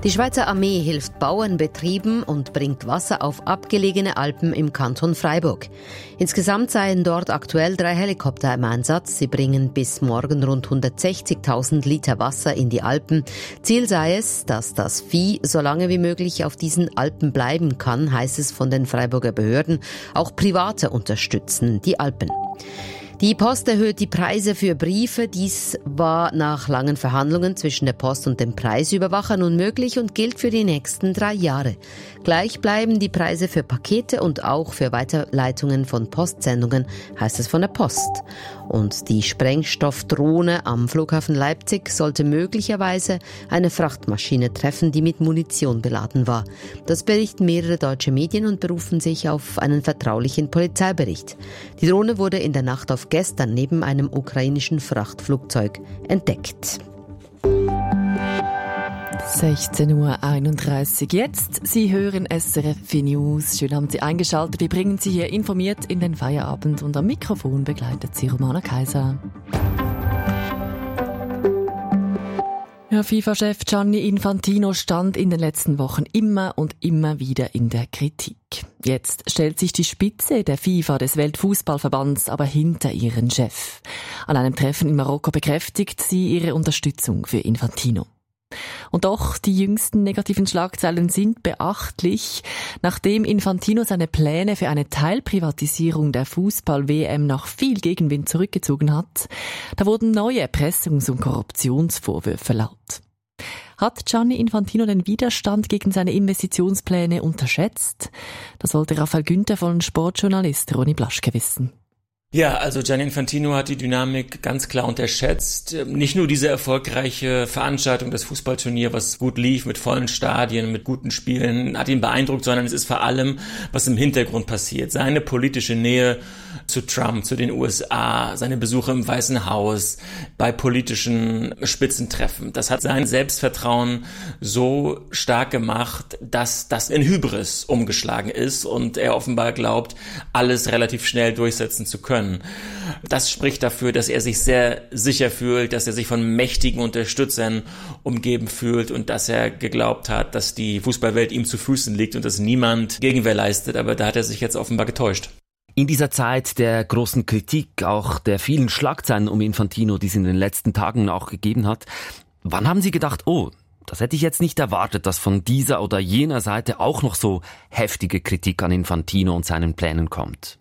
Die Schweizer Armee hilft Bauernbetrieben und bringt Wasser auf abgelegene Alpen im Kanton Freiburg. Insgesamt seien dort aktuell 3 Helikopter im Einsatz. Sie bringen bis morgen rund 160.000 Liter Wasser in die Alpen. Ziel sei es, dass das Vieh so lange wie möglich auf diesen Alpen bleiben kann, heißt es von den Freiburger Behörden. Auch Private unterstützen die Alpen. Die Post erhöht die Preise für Briefe. Dies war nach langen Verhandlungen zwischen der Post und dem Preisüberwacher nun möglich und gilt für die nächsten 3 Jahre. Gleich bleiben die Preise für Pakete und auch für Weiterleitungen von Postsendungen, heißt es von der Post. Und die Sprengstoffdrohne am Flughafen Leipzig sollte möglicherweise eine Frachtmaschine treffen, die mit Munition beladen war. Das berichten mehrere deutsche Medien und berufen sich auf einen vertraulichen Polizeibericht. Die Drohne wurde in der Nacht auf gestern neben einem ukrainischen Frachtflugzeug entdeckt. 16.31 Uhr jetzt. Sie hören SRF News. Schön haben Sie eingeschaltet. Wir bringen Sie hier informiert in den Feierabend und am Mikrofon begleitet Sie Romana Kaiser. Ja, FIFA-Chef Gianni Infantino stand in den letzten Wochen immer und immer wieder in der Kritik. Jetzt stellt sich die Spitze der FIFA, des Weltfußballverbands, aber hinter ihren Chef. An einem Treffen in Marokko bekräftigt sie ihre Unterstützung für Infantino. Und doch, die jüngsten negativen Schlagzeilen sind beachtlich. Nachdem Infantino seine Pläne für eine Teilprivatisierung der Fußball-WM nach viel Gegenwind zurückgezogen hat, da wurden neue Erpressungs- und Korruptionsvorwürfe laut. Hat Gianni Infantino den Widerstand gegen seine Investitionspläne unterschätzt? Das wollte Raphael Günther von Sportjournalist Ronny Blaschke wissen. Ja, also Gianni Infantino hat die Dynamik ganz klar unterschätzt. Nicht nur diese erfolgreiche Veranstaltung, das Fußballturnier, was gut lief, mit vollen Stadien, mit guten Spielen, hat ihn beeindruckt, sondern es ist vor allem, was im Hintergrund passiert. Seine politische Nähe zu Trump, zu den USA, seine Besuche im Weißen Haus, bei politischen Spitzentreffen. Das hat sein Selbstvertrauen so stark gemacht, dass das in Hybris umgeschlagen ist und er offenbar glaubt, alles relativ schnell durchsetzen zu können. Das spricht dafür, dass er sich sehr sicher fühlt, dass er sich von mächtigen Unterstützern umgeben fühlt und dass er geglaubt hat, dass die Fußballwelt ihm zu Füßen liegt und dass niemand Gegenwehr leistet. Aber da hat er sich jetzt offenbar getäuscht. In dieser Zeit der großen Kritik, auch der vielen Schlagzeilen um Infantino, die es in den letzten Tagen auch gegeben hat, wann haben Sie gedacht, oh, das hätte ich jetzt nicht erwartet, dass von dieser oder jener Seite auch noch so heftige Kritik an Infantino und seinen Plänen kommt?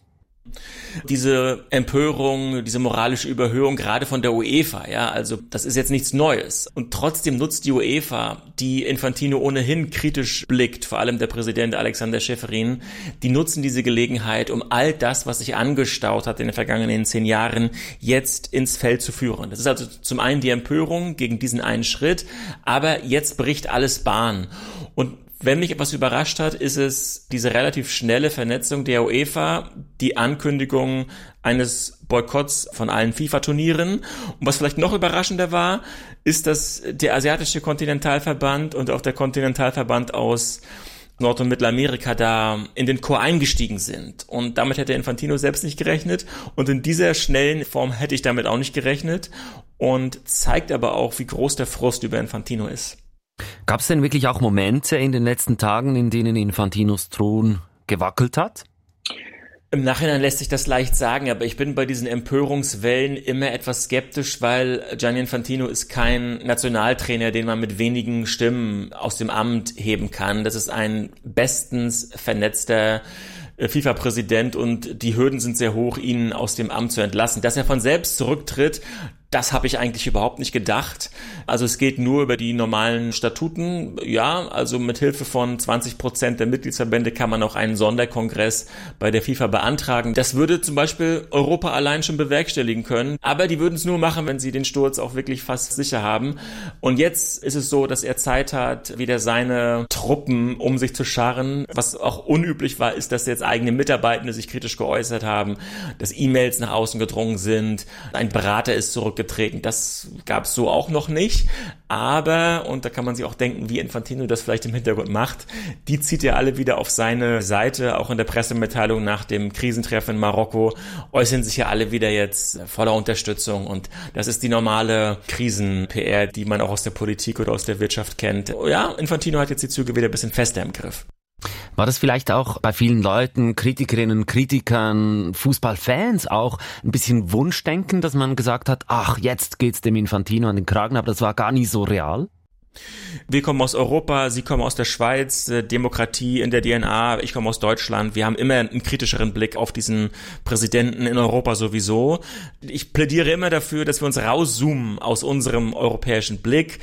Diese Empörung, diese moralische Überhöhung gerade von der UEFA, ja, also das ist jetzt nichts Neues. Und trotzdem nutzt die UEFA, die Infantino ohnehin kritisch blickt, vor allem der Präsident Alexander Ceferin, die nutzen diese Gelegenheit, um all das, was sich angestaut hat in den vergangenen 10 Jahren, jetzt ins Feld zu führen. Das ist also zum einen die Empörung gegen diesen einen Schritt, aber jetzt bricht alles Bahn. Und wenn mich etwas überrascht hat, ist es diese relativ schnelle Vernetzung der UEFA, die Ankündigung eines Boykotts von allen FIFA-Turnieren. Und was vielleicht noch überraschender war, ist, dass der asiatische Kontinentalverband und auch der Kontinentalverband aus Nord- und Mittelamerika da in den Chor eingestiegen sind. Und damit hätte Infantino selbst nicht gerechnet. Und in dieser schnellen Form hätte ich damit auch nicht gerechnet. Und zeigt aber auch, wie groß der Frust über Infantino ist. Gab es denn wirklich auch Momente in den letzten Tagen, in denen Infantinos Thron gewackelt hat? Im Nachhinein lässt sich das leicht sagen, aber ich bin bei diesen Empörungswellen immer etwas skeptisch, weil Gianni Infantino ist kein Nationaltrainer, den man mit wenigen Stimmen aus dem Amt heben kann. Das ist ein bestens vernetzter FIFA-Präsident und die Hürden sind sehr hoch, ihn aus dem Amt zu entlassen. Dass er von selbst zurücktritt, das habe ich eigentlich überhaupt nicht gedacht. Also es geht nur über die normalen Statuten. Ja, also mit Hilfe von 20% der Mitgliedsverbände kann man auch einen Sonderkongress bei der FIFA beantragen. Das würde zum Beispiel Europa allein schon bewerkstelligen können. Aber die würden es nur machen, wenn sie den Sturz auch wirklich fast sicher haben. Und jetzt ist es so, dass er Zeit hat, wieder seine Truppen um sich zu scharren. Was auch unüblich war, ist, dass jetzt eigene Mitarbeitende sich kritisch geäußert haben, dass E-Mails nach außen gedrungen sind. Ein Berater ist zurückgetreten. zurückgetreten. Das gab es so auch noch nicht. Aber, und da kann man sich auch denken, wie Infantino das vielleicht im Hintergrund macht, die zieht ja alle wieder auf seine Seite. Auch in der Pressemitteilung nach dem Krisentreffen in Marokko äußern sich ja alle wieder jetzt voller Unterstützung. Und das ist die normale Krisen-PR, die man auch aus der Politik oder aus der Wirtschaft kennt. Ja, Infantino hat jetzt die Züge wieder ein bisschen fester im Griff. War das vielleicht auch bei vielen Leuten, Kritikerinnen, Kritikern, Fußballfans auch ein bisschen Wunschdenken, dass man gesagt hat, ach, jetzt geht's dem Infantino an den Kragen, aber das war gar nicht so real? Wir kommen aus Europa, Sie kommen aus der Schweiz, Demokratie in der DNA, ich komme aus Deutschland. Wir haben immer einen kritischeren Blick auf diesen Präsidenten in Europa sowieso. Ich plädiere immer dafür, dass wir uns rauszoomen aus unserem europäischen Blick.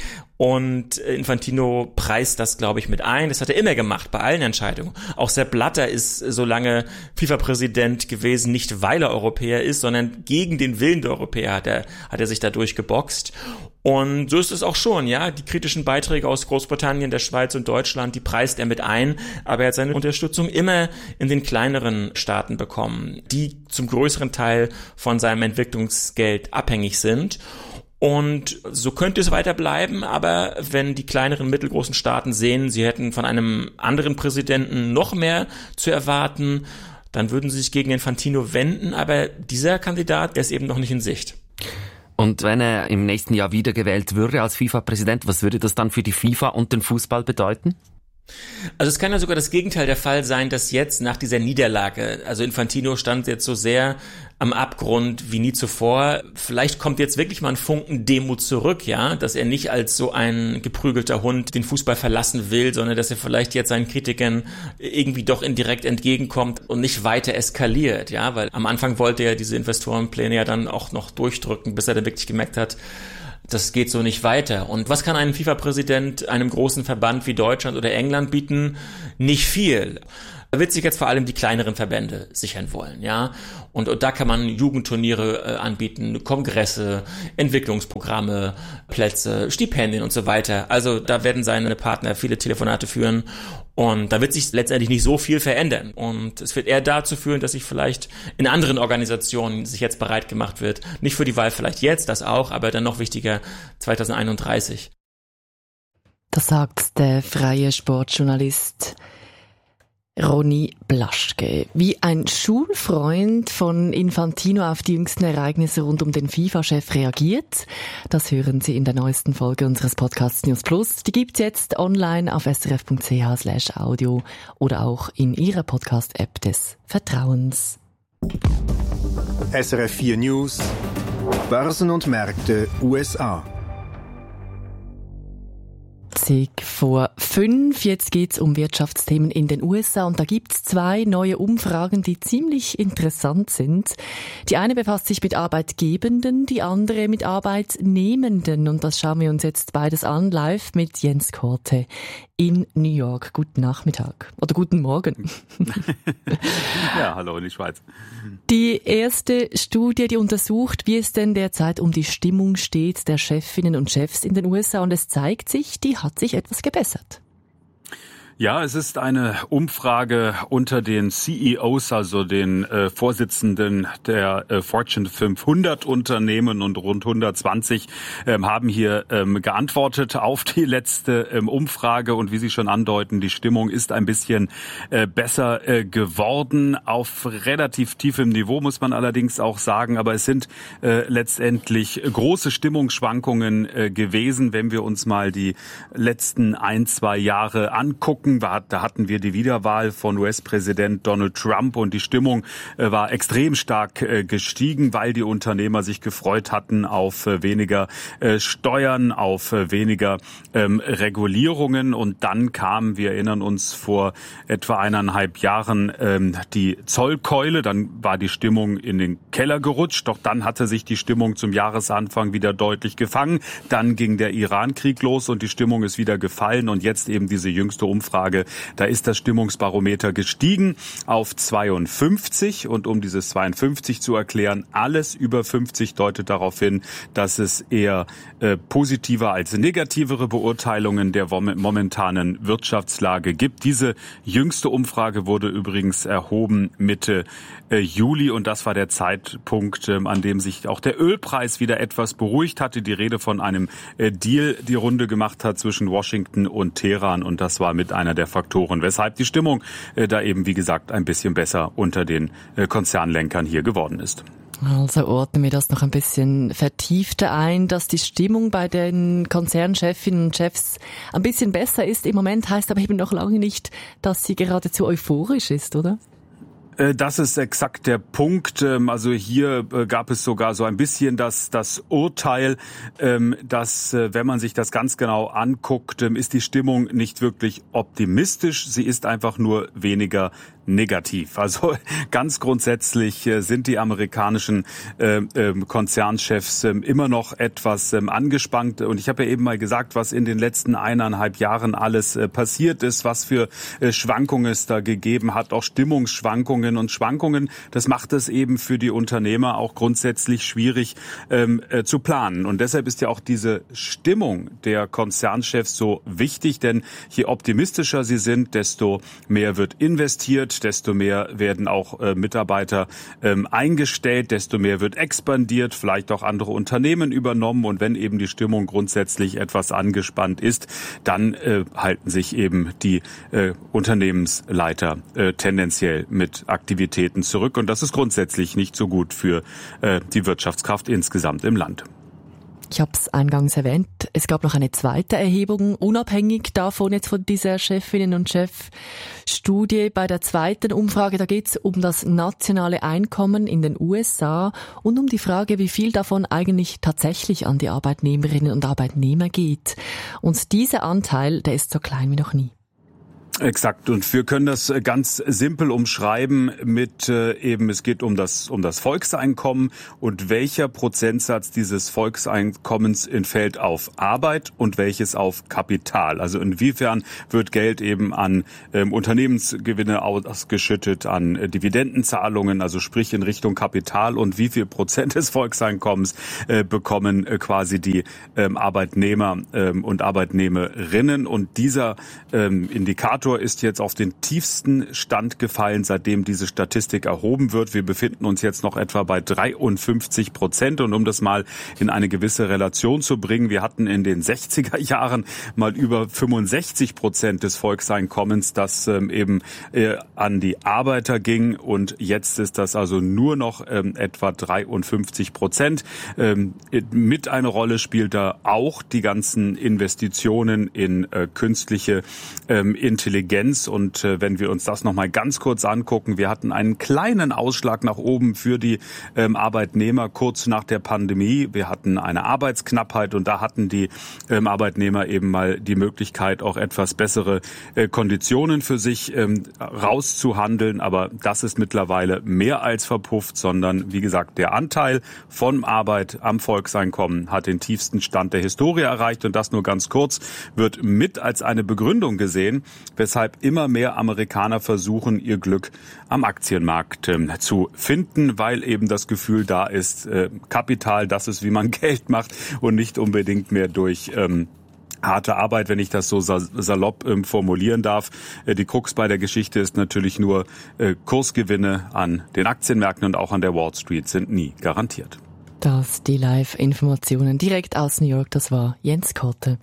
Und Infantino preist das, glaube ich, mit ein. Das hat er immer gemacht, bei allen Entscheidungen. Auch Sepp Blatter ist so lange FIFA-Präsident gewesen, nicht weil er Europäer ist, sondern gegen den Willen der Europäer hat er sich da durchgeboxt. Und so ist es auch schon, ja. Die kritischen Beiträge aus Großbritannien, der Schweiz und Deutschland, die preist er mit ein. Aber er hat seine Unterstützung immer in den kleineren Staaten bekommen, die zum größeren Teil von seinem Entwicklungsgeld abhängig sind. Und so könnte es weiter bleiben, aber wenn die kleineren, mittelgroßen Staaten sehen, sie hätten von einem anderen Präsidenten noch mehr zu erwarten, dann würden sie sich gegen Infantino wenden, aber dieser Kandidat, der ist eben noch nicht in Sicht. Und wenn er im nächsten Jahr wiedergewählt würde als FIFA-Präsident, was würde das dann für die FIFA und den Fußball bedeuten? Also es kann ja sogar das Gegenteil der Fall sein, dass jetzt nach dieser Niederlage, also Infantino stand jetzt so sehr am Abgrund wie nie zuvor, vielleicht kommt jetzt wirklich mal ein Funken Demut zurück, ja, dass er nicht als so ein geprügelter Hund den Fußball verlassen will, sondern dass er vielleicht jetzt seinen Kritikern irgendwie doch indirekt entgegenkommt und nicht weiter eskaliert, ja, weil am Anfang wollte er diese Investorenpläne ja dann auch noch durchdrücken, bis er dann wirklich gemerkt hat, das geht so nicht weiter. Und was kann ein FIFA-Präsident einem großen Verband wie Deutschland oder England bieten? Nicht viel. Da wird sich jetzt vor allem die kleineren Verbände sichern wollen, ja. Und da kann man Jugendturniere anbieten, Kongresse, Entwicklungsprogramme, Plätze, Stipendien und so weiter. Also da werden seine Partner viele Telefonate führen. Und da wird sich letztendlich nicht so viel verändern. Und es wird eher dazu führen, dass sich vielleicht in anderen Organisationen sich jetzt bereit gemacht wird. Nicht für die Wahl vielleicht jetzt, das auch, aber dann noch wichtiger 2031. Das sagt der freie Sportjournalist Ronny Blaschke. Wie ein Schulfreund von Infantino auf die jüngsten Ereignisse rund um den FIFA-Chef reagiert, das hören Sie in der neuesten Folge unseres Podcasts News Plus. Die gibt's jetzt online auf srf.ch/audio oder auch in Ihrer Podcast-App des Vertrauens. SRF 4 News, Börsen und Märkte USA. Vor 5. Jetzt geht's um Wirtschaftsthemen in den USA und da gibt's 2 neue Umfragen, die ziemlich interessant sind. Die eine befasst sich mit Arbeitgebenden, die andere mit Arbeitnehmenden und das schauen wir uns jetzt beides an, live mit Jens Korte in New York. Guten Nachmittag oder guten Morgen. Ja, hallo in die Schweiz. Die erste Studie, die untersucht, wie es denn derzeit um die Stimmung steht der Chefinnen und Chefs in den USA und es zeigt sich, die hat sich etwas gebessert. Ja, es ist eine Umfrage unter den CEOs, also den Vorsitzenden der Fortune 500 Unternehmen und rund 120 haben hier geantwortet auf die letzte Umfrage und wie Sie schon andeuten, die Stimmung ist ein bisschen besser geworden. Auf relativ tiefem Niveau muss man allerdings auch sagen, aber es sind letztendlich große Stimmungsschwankungen gewesen, wenn wir uns mal die letzten 1-2 Jahre angucken. Da hatten wir die Wiederwahl von US-Präsident Donald Trump und die Stimmung war extrem stark gestiegen, weil die Unternehmer sich gefreut hatten auf weniger Steuern, auf weniger Regulierungen. Und dann kam, wir erinnern uns, vor etwa 1,5 Jahren die Zollkeule. Dann war die Stimmung in den Keller gerutscht. Doch dann hatte sich die Stimmung zum Jahresanfang wieder deutlich gefangen. Dann ging der Iran-Krieg los und die Stimmung ist wieder gefallen. Und jetzt eben diese jüngste Umfrage Umfrage. Da ist das Stimmungsbarometer gestiegen auf 52. Und um dieses 52 zu erklären, alles über 50 deutet darauf hin, dass es eher positiver als negativere Beurteilungen der momentanen Wirtschaftslage gibt. Diese jüngste Umfrage wurde übrigens erhoben Mitte Juli und das war der Zeitpunkt, an dem sich auch der Ölpreis wieder etwas beruhigt hatte. Die Rede von einem Deal die Runde gemacht hat zwischen Washington und Teheran und das war mit einer der Faktoren, weshalb die Stimmung da eben, wie gesagt, ein bisschen besser unter den Konzernlenkern hier geworden ist. Also ordnen wir das noch ein bisschen vertiefter ein, dass die Stimmung bei den Konzernchefinnen und Chefs ein bisschen besser ist. Im Moment heißt aber eben noch lange nicht, dass sie geradezu euphorisch ist, oder? Das ist exakt der Punkt. Also hier gab es sogar so ein bisschen das Urteil, dass, wenn man sich das ganz genau anguckt, ist die Stimmung nicht wirklich optimistisch. Sie ist einfach nur weniger negativ. Also ganz grundsätzlich sind die amerikanischen Konzernchefs immer noch etwas angespannt. Und ich habe ja eben mal gesagt, was in den letzten 1,5 Jahren alles passiert ist, was für Schwankungen es da gegeben hat, auch Stimmungsschwankungen und Schwankungen. Das macht es eben für die Unternehmer auch grundsätzlich schwierig zu planen. Und deshalb ist ja auch diese Stimmung der Konzernchefs so wichtig, denn je optimistischer sie sind, desto mehr wird investiert, desto mehr werden auch Mitarbeiter eingestellt, desto mehr wird expandiert, vielleicht auch andere Unternehmen übernommen. Und wenn eben die Stimmung grundsätzlich etwas angespannt ist, dann halten sich eben die Unternehmensleiter tendenziell mit Aktivitäten zurück. Und das ist grundsätzlich nicht so gut für die Wirtschaftskraft insgesamt im Land. Ich habe es eingangs erwähnt, es gab noch eine zweite Erhebung, unabhängig davon jetzt von dieser Chefinnen- und Chefstudie. Bei der zweiten Umfrage, da geht es um das nationale Einkommen in den USA und um die Frage, wie viel davon eigentlich tatsächlich an die Arbeitnehmerinnen und Arbeitnehmer geht. Und dieser Anteil, der ist so klein wie noch nie. Exakt. Und wir können das ganz simpel umschreiben mit es geht um das Volkseinkommen und welcher Prozentsatz dieses Volkseinkommens entfällt auf Arbeit und welches auf Kapital. Also inwiefern wird Geld eben an Unternehmensgewinne ausgeschüttet, an Dividendenzahlungen, also sprich in Richtung Kapital und wie viel Prozent des Volkseinkommens bekommen quasi die Arbeitnehmer und Arbeitnehmerinnen. Und dieser Indikator ist jetzt auf den tiefsten Stand gefallen, seitdem diese Statistik erhoben wird. Wir befinden uns jetzt noch etwa bei 53%. Und um das mal in eine gewisse Relation zu bringen, wir hatten in den 60er Jahren mal über 65% des Volkseinkommens, das eben an die Arbeiter ging. Und jetzt ist das also nur noch etwa 53%. Mit einer Rolle spielt da auch die ganzen Investitionen in künstliche Intelligenz. Und wenn wir uns das nochmal ganz kurz angucken, wir hatten einen kleinen Ausschlag nach oben für die Arbeitnehmer kurz nach der Pandemie. Wir hatten eine Arbeitsknappheit und da hatten die Arbeitnehmer eben mal die Möglichkeit, auch etwas bessere Konditionen für sich rauszuhandeln. Aber das ist mittlerweile mehr als verpufft, sondern wie gesagt, der Anteil von Arbeit am Volkseinkommen hat den tiefsten Stand der Historie erreicht. Und das nur ganz kurz, wird mit als eine Begründung gesehen, weshalb immer mehr Amerikaner versuchen, ihr Glück am Aktienmarkt zu finden, weil eben das Gefühl da ist, Kapital, das ist, wie man Geld macht und nicht unbedingt mehr durch harte Arbeit, wenn ich das so salopp formulieren darf. Die Krux bei der Geschichte ist natürlich nur, Kursgewinne an den Aktienmärkten und auch an der Wall Street sind nie garantiert. Das die Live-Informationen direkt aus New York, das war Jens Kotte.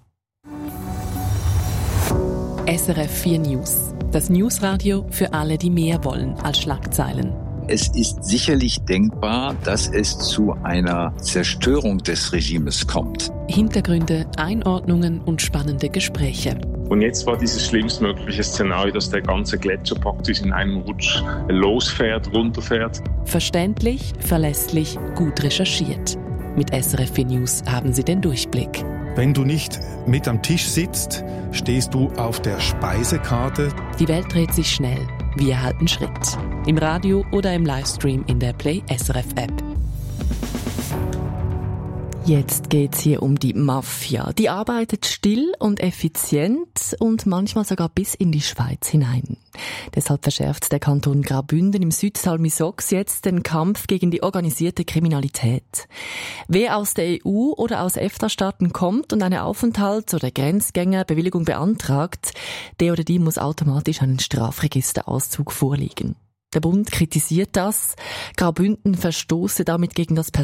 SRF 4 News. Das Newsradio für alle, die mehr wollen als Schlagzeilen. Es ist sicherlich denkbar, dass es zu einer Zerstörung des Regimes kommt. Hintergründe, Einordnungen und spannende Gespräche. Und jetzt war dieses schlimmstmögliche Szenario, dass der ganze Gletscher praktisch in einem Rutsch losfährt, runterfährt. Verständlich, verlässlich, gut recherchiert. Mit SRF 4 News haben Sie den Durchblick. Wenn du nicht mit am Tisch sitzt, stehst du auf der Speisekarte. Die Welt dreht sich schnell. Wir halten Schritt. Im Radio oder im Livestream in der Play SRF App. Jetzt geht's hier um die Mafia. Die arbeitet still und effizient und manchmal sogar bis in die Schweiz hinein. Deshalb verschärft der Kanton Graubünden im Südsalmisox jetzt den Kampf gegen die organisierte Kriminalität. Wer aus der EU oder aus EFTA-Staaten kommt und eine Aufenthalts- oder Grenzgängerbewilligung beantragt, der oder die muss automatisch einen Strafregisterauszug vorlegen. Der Bund kritisiert das. Graubünden verstoße damit gegen das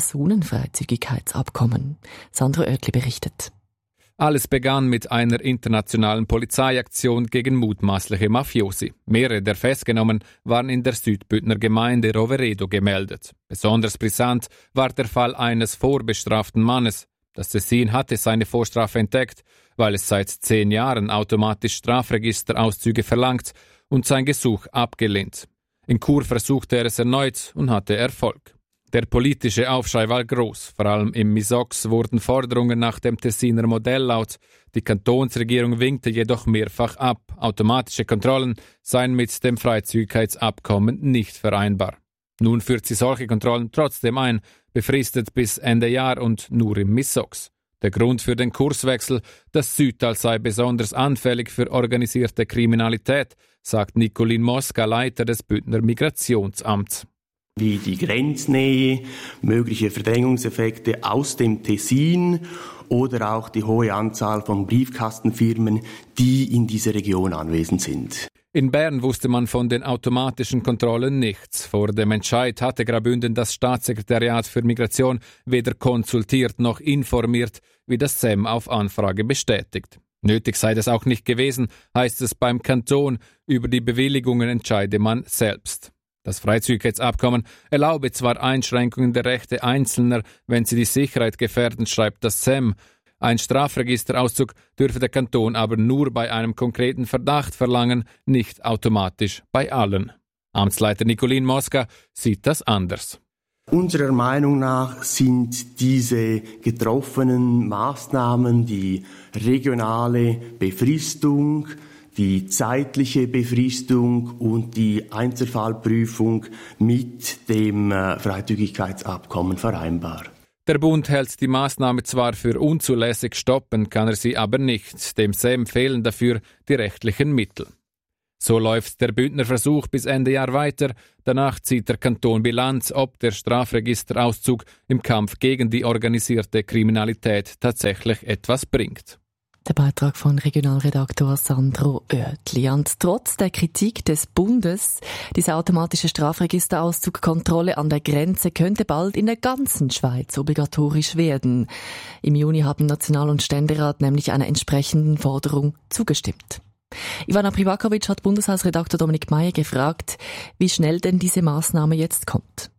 Personenfreizügigkeitsabkommen. Sandro Oertli berichtet. Alles begann mit einer internationalen Polizeiaktion gegen mutmaßliche Mafiosi. Mehrere der Festgenommenen waren in der Südbündner Gemeinde Roveredo gemeldet. Besonders brisant war der Fall eines vorbestraften Mannes. Das Tessin hatte seine Vorstrafe entdeckt, weil es seit 10 Jahren automatisch Strafregisterauszüge verlangt und sein Gesuch abgelehnt. In Chur versuchte er es erneut und hatte Erfolg. Der politische Aufschrei war groß. Vor allem im Misox wurden Forderungen nach dem Tessiner Modell laut. Die Kantonsregierung winkte jedoch mehrfach ab. Automatische Kontrollen seien mit dem Freizügigkeitsabkommen nicht vereinbar. Nun führt sie solche Kontrollen trotzdem ein, befristet bis Ende Jahr und nur im Misox. Der Grund für den Kurswechsel, das Südtal sei besonders anfällig für organisierte Kriminalität, sagt Nicolin Mosca, Leiter des Bündner Migrationsamts. Wie die Grenznähe, mögliche Verdrängungseffekte aus dem Tessin oder auch die hohe Anzahl von Briefkastenfirmen, die in dieser Region anwesend sind. In Bern wusste man von den automatischen Kontrollen nichts. Vor dem Entscheid hatte Graubünden das Staatssekretariat für Migration weder konsultiert noch informiert, wie das SEM auf Anfrage bestätigt. Nötig sei das auch nicht gewesen, heißt es beim Kanton. Über die Bewilligungen entscheide man selbst. Das Freizügigkeitsabkommen erlaube zwar Einschränkungen der Rechte Einzelner, wenn sie die Sicherheit gefährden, schreibt das SEM. Ein Strafregisterauszug dürfe der Kanton aber nur bei einem konkreten Verdacht verlangen, nicht automatisch bei allen. Amtsleiter Nicolin Mosca sieht das anders. Unserer Meinung nach sind diese getroffenen Maßnahmen die regionale Befristung, die zeitliche Befristung und die Einzelfallprüfung mit dem Freizügigkeitsabkommen vereinbar. Der Bund hält die Maßnahme zwar für unzulässig, stoppen kann er sie aber nicht. Dem SEM fehlen dafür die rechtlichen Mittel. So läuft der Bündner Versuch bis Ende Jahr weiter. Danach zieht der Kanton Bilanz, ob der Strafregisterauszug im Kampf gegen die organisierte Kriminalität tatsächlich etwas bringt. Der Beitrag von Regionalredaktor Sandro Oertli. Und trotz der Kritik des Bundes, diese automatische Strafregisterauszugkontrolle an der Grenze könnte bald in der ganzen Schweiz obligatorisch werden. Im Juni haben National- und Ständerat nämlich einer entsprechenden Forderung zugestimmt. Ivana Privakovic hat Bundeshausredakteur Dominik Meyer gefragt, wie schnell denn diese Maßnahme jetzt kommt.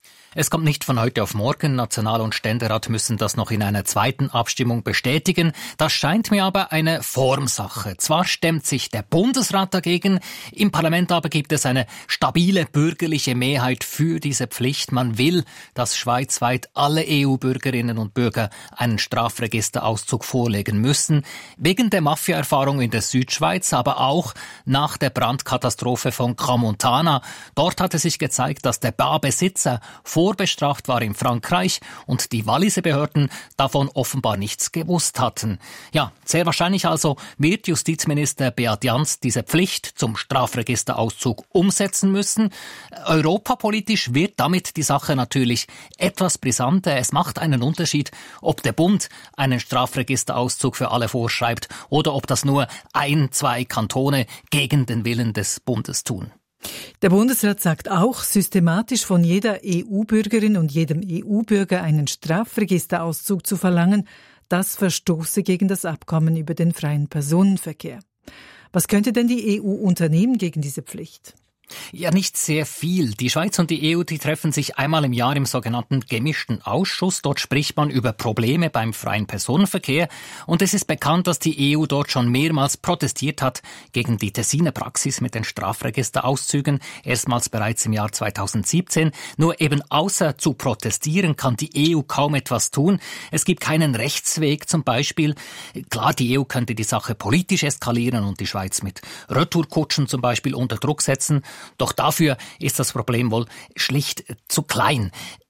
Es kommt nicht von heute auf morgen. National- und Ständerat müssen das noch in einer zweiten Abstimmung bestätigen. Das scheint mir aber eine Formsache. Zwar stemmt sich der Bundesrat dagegen, im Parlament aber gibt es eine stabile bürgerliche Mehrheit für diese Pflicht. Man will, dass schweizweit alle EU-Bürgerinnen und Bürger einen Strafregisterauszug vorlegen müssen. Wegen der Mafia-Erfahrung in der Südschweiz, aber auch nach der Brandkatastrophe von Crans-Montana. Dort hatte sich gezeigt, dass der Barbesitzer vorbestraft war in Frankreich und die Walliser Behörden davon offenbar nichts gewusst hatten. Ja, sehr wahrscheinlich also wird Justizminister Beat Jans diese Pflicht zum Strafregisterauszug umsetzen müssen. Europapolitisch wird damit die Sache natürlich etwas brisanter. Es macht einen Unterschied, ob der Bund einen Strafregisterauszug für alle vorschreibt oder ob das nur 1-2 Kantone gegen den Willen des Bundes tun. Der Bundesrat sagt auch, systematisch von jeder EU-Bürgerin und jedem EU-Bürger einen Strafregisterauszug zu verlangen, das verstoße gegen das Abkommen über den freien Personenverkehr. Was könnte denn die EU unternehmen gegen diese Pflicht? Ja, nicht sehr viel. Die Schweiz und die EU, die treffen sich einmal im Jahr im sogenannten gemischten Ausschuss. Dort spricht man über Probleme beim freien Personenverkehr. Und es ist bekannt, dass die EU dort schon mehrmals protestiert hat gegen die Tessiner Praxis mit den Strafregisterauszügen. Erstmals bereits im Jahr 2017. Nur eben außer zu protestieren kann die EU kaum etwas tun. Es gibt keinen Rechtsweg zum Beispiel. Klar, die EU könnte die Sache politisch eskalieren und die Schweiz mit Retourkutschen zum Beispiel unter Druck setzen. Doch dafür ist das Problem wohl schlicht zu klein.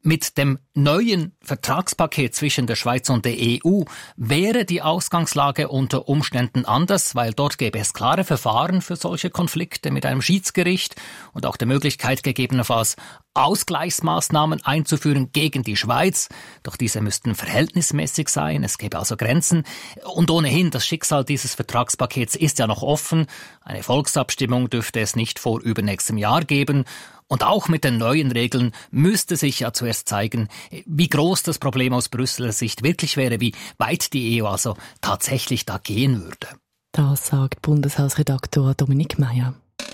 Mit dem neuen Vertragspaket zwischen der Schweiz und der EU wäre die Ausgangslage unter Umständen anders, weil dort gäbe es klare Verfahren für solche Konflikte mit einem Schiedsgericht und auch der Möglichkeit gegebenenfalls Ausgleichsmaßnahmen einzuführen gegen die Schweiz. Doch diese müssten verhältnismäßig sein, es gäbe also Grenzen. Und ohnehin, das Schicksal dieses Vertragspakets ist ja noch offen. Eine Volksabstimmung dürfte es nicht vor übernächstem Jahr geben. Und auch mit den neuen Regeln müsste sich ja zuerst zeigen, wie groß das Problem aus Brüsseler Sicht wirklich wäre, wie weit die EU also tatsächlich da gehen würde. Das sagt Bundeshausredaktor Dominik Meyer.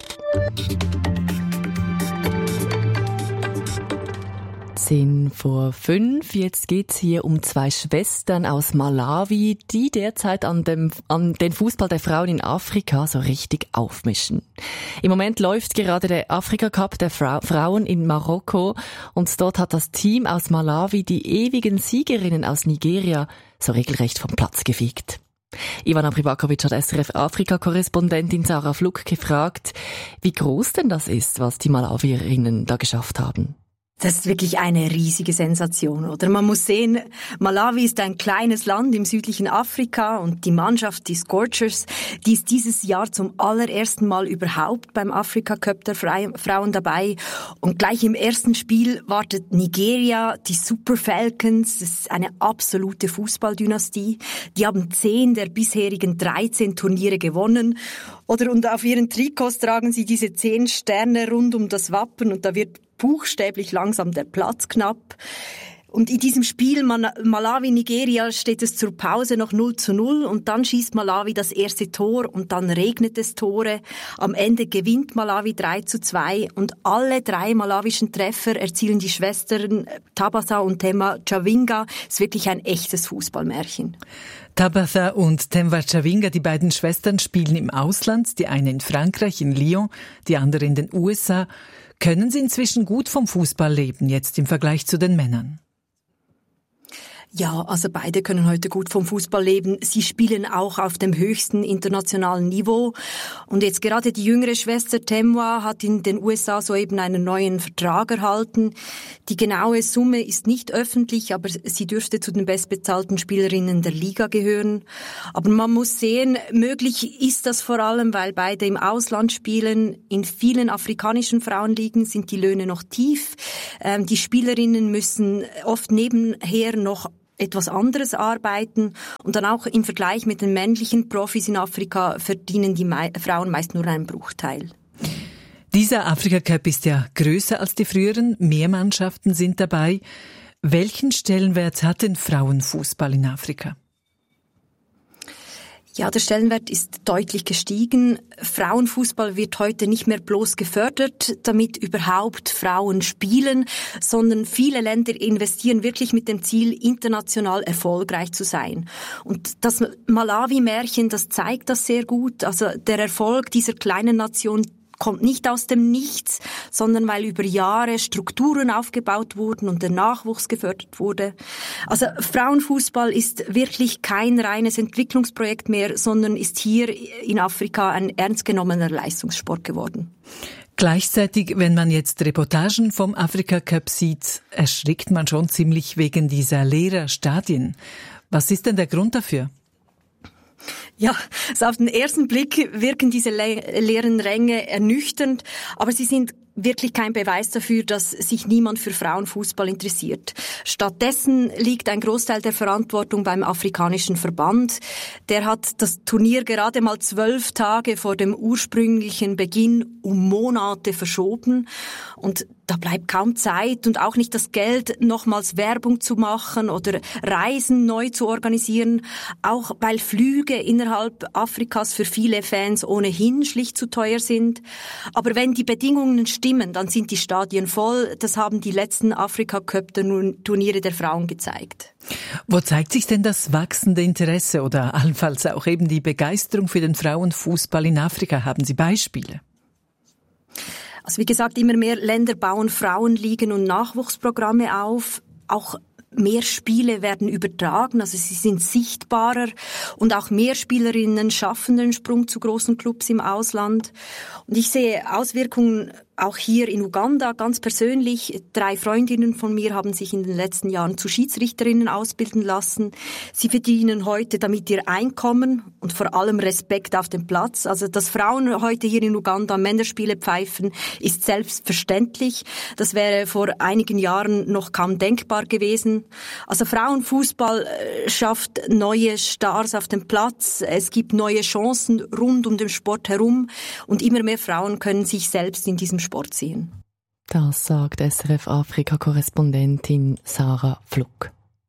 Vor 5. Jetzt geht's hier um 2 Schwestern aus Malawi, die derzeit an den Fußball der Frauen in Afrika so richtig aufmischen. Im Moment läuft gerade der Afrika-Cup der Frauen in Marokko und dort hat das Team aus Malawi die ewigen Siegerinnen aus Nigeria so regelrecht vom Platz gefegt. Ivana Pribakovic hat SRF-Afrika-Korrespondentin Sarah Fluck gefragt, wie groß denn das ist, was die Malawierinnen da geschafft haben. Das ist wirklich eine riesige Sensation, oder? Man muss sehen, Malawi ist ein kleines Land im südlichen Afrika und die Mannschaft, die Scorchers, die ist dieses Jahr zum allerersten Mal überhaupt beim Afrika Cup der Frauen dabei. Und gleich im ersten Spiel wartet Nigeria, die Super Falcons. Das ist eine absolute Fußballdynastie. Die haben 10 der bisherigen 13 Turniere gewonnen. Und auf ihren Trikots tragen sie diese 10 Sterne rund um das Wappen und da wird buchstäblich langsam der Platz knapp. Und in diesem Spiel Malawi-Nigeria steht es zur Pause noch 0:0 und dann schießt Malawi das erste Tor und dann regnet es Tore. Am Ende gewinnt Malawi 3:2 und alle 3 malawischen Treffer erzielen die Schwestern Tabasa und Themba Chawinga. Ist wirklich ein echtes Fußballmärchen. Tabitha und Themba Chawinga, die beiden Schwestern, spielen im Ausland, die eine in Frankreich, in Lyon, die andere in den USA. Können sie inzwischen gut vom Fußball leben, jetzt im Vergleich zu den Männern? Ja, also beide können heute gut vom Fußball leben. Sie spielen auch auf dem höchsten internationalen Niveau. Und jetzt gerade die jüngere Schwester Themba hat in den USA soeben einen neuen Vertrag erhalten. Die genaue Summe ist nicht öffentlich, aber sie dürfte zu den bestbezahlten Spielerinnen der Liga gehören. Aber man muss sehen, möglich ist das vor allem, weil beide im Ausland spielen. In vielen afrikanischen Frauenligen sind die Löhne noch tief. Die Spielerinnen müssen oft nebenher noch etwas anderes arbeiten und dann auch im Vergleich mit den männlichen Profis in Afrika verdienen die Frauen meist nur einen Bruchteil. Dieser Afrika-Cup ist ja größer als die früheren, mehr Mannschaften sind dabei. Welchen Stellenwert hat denn Frauenfußball in Afrika? Ja, der Stellenwert ist deutlich gestiegen. Frauenfußball wird heute nicht mehr bloß gefördert, damit überhaupt Frauen spielen, sondern viele Länder investieren wirklich mit dem Ziel, international erfolgreich zu sein. Und das Malawi-Märchen, das zeigt das sehr gut. Also der Erfolg dieser kleinen Nation kommt nicht aus dem Nichts, sondern weil über Jahre Strukturen aufgebaut wurden und der Nachwuchs gefördert wurde. Also Frauenfußball ist wirklich kein reines Entwicklungsprojekt mehr, sondern ist hier in Afrika ein ernst genommener Leistungssport geworden. Gleichzeitig, wenn man jetzt Reportagen vom Afrika Cup sieht, erschrickt man schon ziemlich wegen dieser leeren Stadien. Was ist denn der Grund dafür? Ja, so auf den ersten Blick wirken diese leeren Ränge ernüchternd, aber sie sind wirklich kein Beweis dafür, dass sich niemand für Frauenfußball interessiert. Stattdessen liegt ein Großteil der Verantwortung beim afrikanischen Verband. Der hat das Turnier gerade mal 12 Tage vor dem ursprünglichen Beginn um Monate verschoben. Und da bleibt kaum Zeit und auch nicht das Geld, nochmals Werbung zu machen oder Reisen neu zu organisieren. Auch weil Flüge innerhalb Afrikas für viele Fans ohnehin schlicht zu teuer sind. Aber wenn die Bedingungen stimmen, dann sind die Stadien voll. Das haben die letzten Afrika-Cup-Turniere der Frauen gezeigt. Wo zeigt sich denn das wachsende Interesse oder allenfalls auch eben die Begeisterung für den Frauenfußball in Afrika? Haben Sie Beispiele? Also wie gesagt, immer mehr Länder bauen Frauenligen und Nachwuchsprogramme auf. Auch mehr Spiele werden übertragen, also sie sind sichtbarer und auch mehr Spielerinnen schaffen den Sprung zu großen Clubs im Ausland. Und ich sehe Auswirkungen Auch hier in Uganda ganz persönlich, 3 Freundinnen von mir haben sich in den letzten Jahren zu Schiedsrichterinnen ausbilden lassen. Sie verdienen heute damit ihr Einkommen und vor allem Respekt auf dem Platz. Also, dass Frauen heute hier in Uganda Männerspiele pfeifen, ist selbstverständlich. Das wäre vor einigen Jahren noch kaum denkbar gewesen. Also Frauenfußball schafft neue Stars auf dem Platz. Es gibt neue Chancen rund um den Sport herum und immer mehr Frauen können sich selbst in diesem Sport sehen. Das sagt SRF-Afrika-Korrespondentin Sarah Pflug.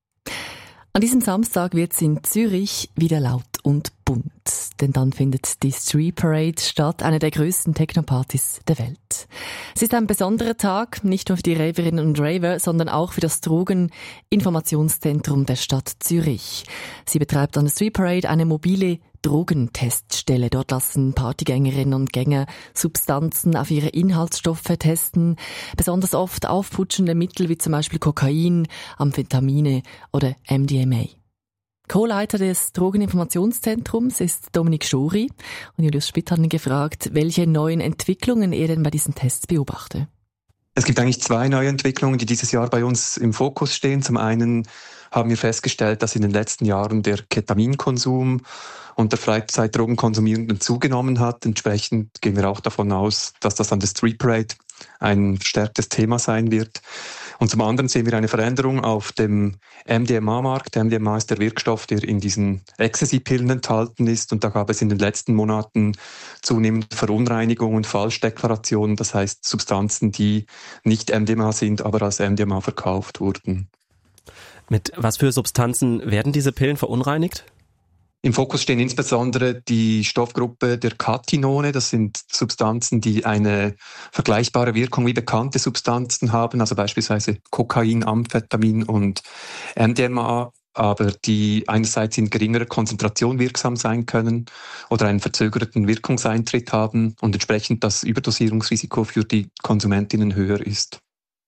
An diesem Samstag wird es in Zürich wieder laut und bunt, denn dann findet die Street Parade statt, eine der grössten Techno-Partys der Welt. Es ist ein besonderer Tag, nicht nur für die Raverinnen und Raver, sondern auch für das Drogeninformationszentrum der Stadt Zürich. Sie betreibt an der Street Parade eine mobile Drogenteststelle. Dort lassen Partygängerinnen und Gänger Substanzen auf ihre Inhaltsstoffe testen. Besonders oft aufputschende Mittel wie zum Beispiel Kokain, Amphetamine oder MDMA. Co-Leiter des Drogeninformationszentrums ist Dominik Schori. Und Julius Spitt hat ihn gefragt, welche neuen Entwicklungen er denn bei diesen Tests beobachte. Es gibt eigentlich 2 neue Entwicklungen, die dieses Jahr bei uns im Fokus stehen. Zum einen haben wir festgestellt, dass in den letzten Jahren der Ketaminkonsum unter Freizeitdrogenkonsumierenden zugenommen hat. Entsprechend gehen wir auch davon aus, dass das an der Street Parade ein verstärktes Thema sein wird. Und zum anderen sehen wir eine Veränderung auf dem MDMA-Markt. MDMA ist der Wirkstoff, der in diesen Ecstasy-Pillen enthalten ist. Und da gab es in den letzten Monaten zunehmend Verunreinigungen, Falschdeklarationen. Das heißt Substanzen, die nicht MDMA sind, aber als MDMA verkauft wurden. Mit was für Substanzen werden diese Pillen verunreinigt? Im Fokus stehen insbesondere die Stoffgruppe der Katinone. Das sind Substanzen, die eine vergleichbare Wirkung wie bekannte Substanzen haben, also beispielsweise Kokain, Amphetamin und MDMA, aber die einerseits in geringerer Konzentration wirksam sein können oder einen verzögerten Wirkungseintritt haben und entsprechend das Überdosierungsrisiko für die Konsumentinnen höher ist.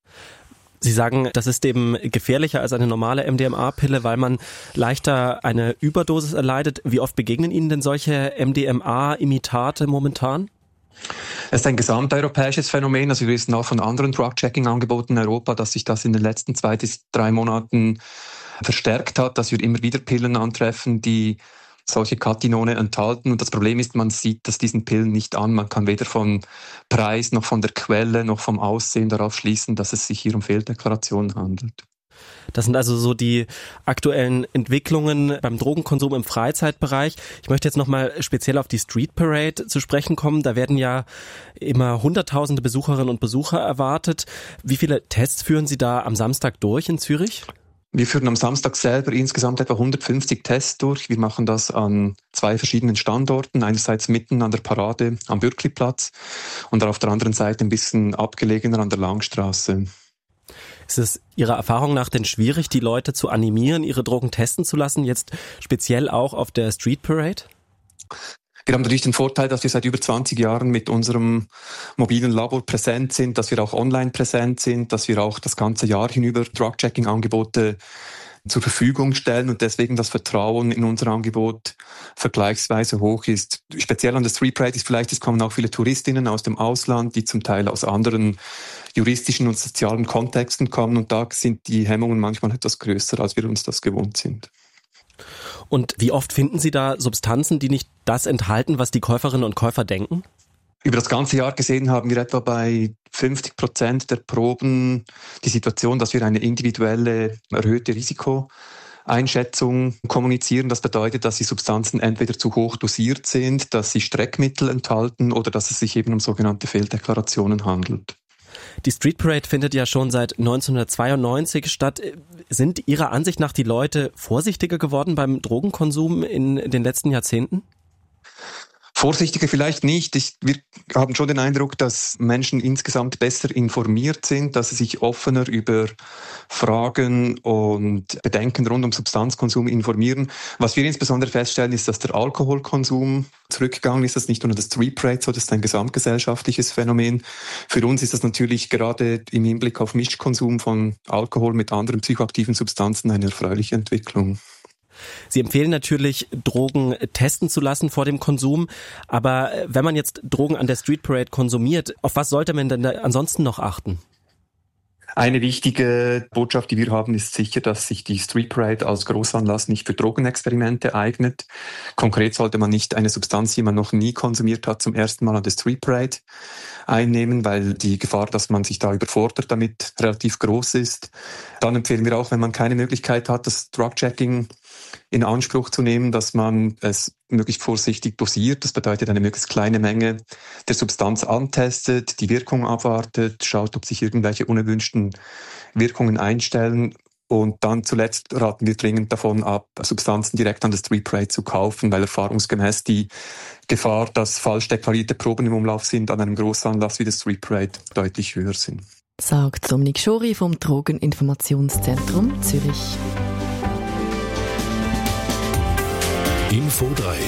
Sie sagen, das ist eben gefährlicher als eine normale MDMA-Pille, weil man leichter eine Überdosis erleidet. Wie oft begegnen Ihnen denn solche MDMA-Imitate momentan? Es ist ein gesamteuropäisches Phänomen. Also wir wissen auch von anderen Drug-Checking-Angeboten in Europa, dass sich das in den letzten 2 bis 3 Monaten verstärkt hat, dass wir immer wieder Pillen antreffen, die solche Katinone enthalten. Und das Problem ist, man sieht das diesen Pillen nicht an. Man kann weder vom Preis noch von der Quelle noch vom Aussehen darauf schließen, dass es sich hier um Fehldeklarationen handelt. Das sind also so die aktuellen Entwicklungen beim Drogenkonsum im Freizeitbereich. Ich möchte jetzt nochmal speziell auf die Street Parade zu sprechen kommen. Da werden ja immer Hunderttausende Besucherinnen und Besucher erwartet. Wie viele Tests führen Sie da am Samstag durch in Zürich? Wir führen am Samstag selber insgesamt etwa 150 Tests durch. Wir machen das an 2 verschiedenen Standorten. Einerseits mitten an der Parade am Bürkliplatz und auf der anderen Seite ein bisschen abgelegener an der Langstraße. Ist es Ihrer Erfahrung nach denn schwierig, die Leute zu animieren, ihre Drogen testen zu lassen, jetzt speziell auch auf der Street Parade? Wir haben natürlich den Vorteil, dass wir seit über 20 Jahren mit unserem mobilen Labor präsent sind, dass wir auch online präsent sind, dass wir auch das ganze Jahr hinüber Drug-Checking-Angebote zur Verfügung stellen und deswegen das Vertrauen in unser Angebot vergleichsweise hoch ist. Speziell an der Street Parade ist vielleicht, es kommen auch viele Touristinnen aus dem Ausland, die zum Teil aus anderen juristischen und sozialen Kontexten kommen und da sind die Hemmungen manchmal etwas größer, als wir uns das gewohnt sind. Und wie oft finden Sie da Substanzen, die nicht das enthalten, was die Käuferinnen und Käufer denken? Über das ganze Jahr gesehen haben wir etwa bei 50% der Proben die Situation, dass wir eine individuelle erhöhte Risikoeinschätzung kommunizieren. Das bedeutet, dass die Substanzen entweder zu hoch dosiert sind, dass sie Streckmittel enthalten oder dass es sich eben um sogenannte Fehldeklarationen handelt. Die Street Parade findet ja schon seit 1992 statt. Sind Ihrer Ansicht nach die Leute vorsichtiger geworden beim Drogenkonsum in den letzten Jahrzehnten? Vorsichtiger vielleicht nicht. Wir haben schon den Eindruck, dass Menschen insgesamt besser informiert sind, dass sie sich offener über Fragen und Bedenken rund um Substanzkonsum informieren. Was wir insbesondere feststellen, ist, dass der Alkoholkonsum zurückgegangen ist. Das ist nicht nur das Street Parade, so das ist ein gesamtgesellschaftliches Phänomen. Für uns ist das natürlich gerade im Hinblick auf Mischkonsum von Alkohol mit anderen psychoaktiven Substanzen eine erfreuliche Entwicklung. Sie empfehlen natürlich, Drogen testen zu lassen vor dem Konsum. Aber wenn man jetzt Drogen an der Street Parade konsumiert, auf was sollte man denn da ansonsten noch achten? Eine wichtige Botschaft, die wir haben, ist sicher, dass sich die Street Parade als Großanlass nicht für Drogenexperimente eignet. Konkret sollte man nicht eine Substanz, die man noch nie konsumiert hat, zum ersten Mal an der Street Parade einnehmen, weil die Gefahr, dass man sich da überfordert, damit relativ groß ist. Dann empfehlen wir auch, wenn man keine Möglichkeit hat, das Drug-Checking in Anspruch zu nehmen, dass man es möglichst vorsichtig dosiert. Das bedeutet, eine möglichst kleine Menge der Substanz antestet, die Wirkung abwartet, schaut, ob sich irgendwelche unerwünschten Wirkungen einstellen. Und dann zuletzt raten wir dringend davon ab, Substanzen direkt an der Street Parade zu kaufen, weil erfahrungsgemäß die Gefahr, dass falsch deklarierte Proben im Umlauf sind, an einem Großanlass wie der Street Parade deutlich höher sind. Sagt Dominik Schori vom Drogeninformationszentrum Zürich. Info 3.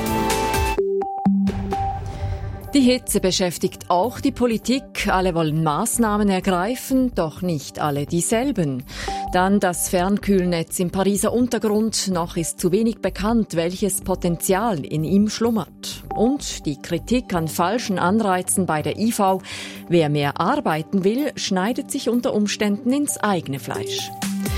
Die Hitze beschäftigt auch die Politik. Alle wollen Maßnahmen ergreifen, doch nicht alle dieselben. Dann das Fernkühlnetz im Pariser Untergrund. Noch ist zu wenig bekannt, welches Potenzial in ihm schlummert. Und die Kritik an falschen Anreizen bei der IV. Wer mehr arbeiten will, schneidet sich unter Umständen ins eigene Fleisch.